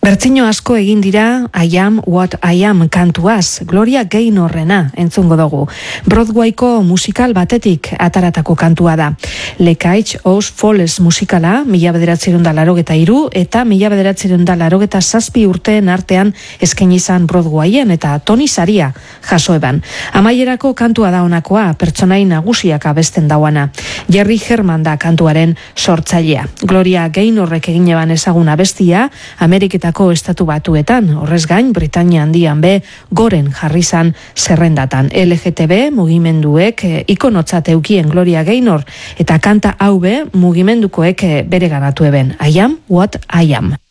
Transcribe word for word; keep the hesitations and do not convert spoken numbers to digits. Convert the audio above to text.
Bertzino asko egin dira I Am What I Am kantuaz, Gloria Gaynorrena entzungo dugu. Broadwayko musikal batetik ataratako kantua da. Lekaitz Os Falls musikala, mila bederatziehun eta laurogeita hiru eta mila bederatziehun eta laurogeita zazpi urteen artean eskaini izan Broadwayen eta Tony Saria jaso eban. Amaierako kantua da honakoa, pertsonai nagusiak abesten dauana. Jerry Herman da kantuaren sortzailea. Gloria Gaynorrek egin eban ezagun abestia, Ameriketako estatu batuetan, horrez gain, Britania handian be, goren jarri zan zerrendatan. L G T B mugimenduek e, ikonotzat eukien Gloria Gaynor, eta kanta hau be mugimendukoek e, bere ganatu eben. I Am What I Am.